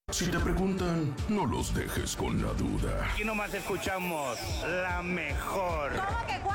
Si te preguntan, no los dejes con la duda. Aquí nomás escuchamos la mejor. ¿Cómo que